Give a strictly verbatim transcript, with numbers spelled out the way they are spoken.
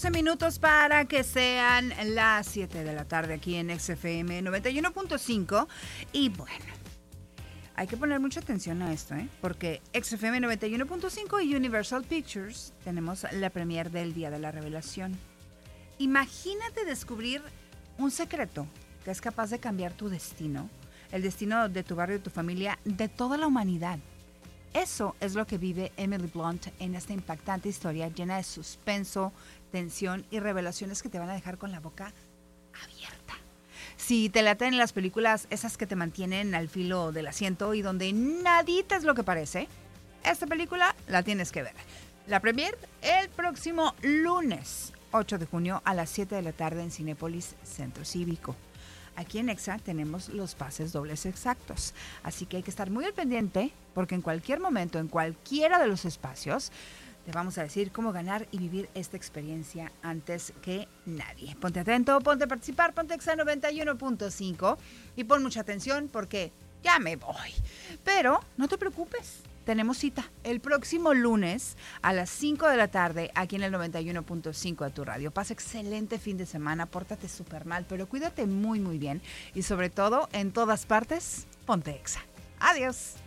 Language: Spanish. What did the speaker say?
doce minutos para que sean las siete de la tarde aquí en X F M noventa y uno punto cinco. Y bueno, hay que poner mucha atención a esto, ¿eh? Porque X F M noventa y uno punto cinco y Universal Pictures tenemos la premiere del Día de la Revelación. Imagínate descubrir un secreto que es capaz de cambiar tu destino, el destino de tu barrio, de tu familia, de toda la humanidad. Eso es lo que vive Emily Blunt en esta impactante historia llena de suspenso, tensión y revelaciones que te van a dejar con la boca abierta. Si te laten las películas esas que te mantienen al filo del asiento y donde nadita es lo que parece, esta película la tienes que ver. La premier el próximo lunes, ocho de junio a las siete de la tarde en Cinépolis Centro Cívico. Aquí en Exa tenemos los pases dobles exactos, así que hay que estar muy al pendiente porque en cualquier momento, en cualquiera de los espacios, te vamos a decir cómo ganar y vivir esta experiencia antes que nadie. Ponte atento, ponte a participar, ponte Exa noventa y uno punto cinco y pon mucha atención porque ya me voy. Pero no te preocupes. Tenemos cita el próximo lunes a las cinco de la tarde aquí en el noventa y uno punto cinco de tu radio. Pasa excelente fin de semana, pórtate súper mal, pero cuídate muy muy bien y sobre todo en todas partes, ponte Exa. Adiós.